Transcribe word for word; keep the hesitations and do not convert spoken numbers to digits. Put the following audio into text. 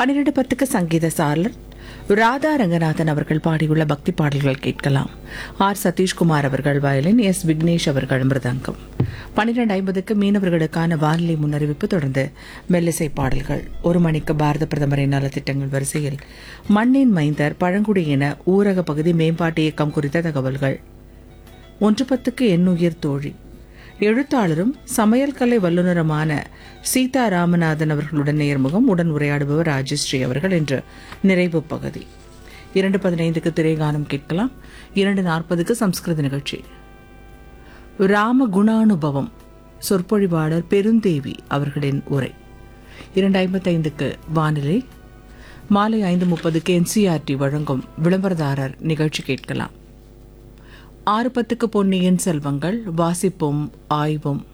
பன்னிரண்டு பத்துக்கு சங்கீத சாரலர் ராதா ரங்கநாதன் அவர்கள் பாடியுள்ள பக்தி பாடல்கள் கேட்கலாம். ஆர் சதீஷ்குமார் அவர்கள் வயலின், எஸ் விக்னேஷ் அவர்கள் மிருதங்கம். பன்னிரண்டு ஐம்பதுக்கு மீனவர்களுக்கான வானிலை முன்னறிவிப்பு, தொடர்ந்து மெல்லிசை பாடல்கள். ஒரு மணிக்கு பாரத பிரதமரின் நலத்திட்டங்கள் வரிசையில் மண்ணின் மைந்தர் பழங்குடியின ஊரக பகுதி மேம்பாட்டு இயக்கம் குறித்த தகவல்கள். ஒன்று பத்துக்கு எண்ணுயிர் தோழி, எழுத்தாளரும் சமையல் கலை வல்லுநருமான சீதா ராமநாதன் அவர்களுடன் நேர்முகம். உடன் உரையாடுபவர் ராஜஸ்ரீ அவர்கள் என்ற நிறைவு பகுதி. இரண்டு பதினைந்துக்கு திரைகானம் கேட்கலாம். இரண்டு நாற்பதுக்கு சம்ஸ்கிருத நிகழ்ச்சி. ராம குணானுபவம், சொற்பொழிவாளர் பெருந்தேவி அவர்களின் உரை. இரண்டு ஐம்பத்தைந்துக்கு வானிலை. மாலை ஐந்து முப்பதுக்கு என்சிஆர்டி வழங்கும் விளம்பரதாரர் நிகழ்ச்சி கேட்கலாம். ஆறு பத்துக்கு பொன்னியின் செல்வங்கள், வாசிப்பும் ஆய்வும்.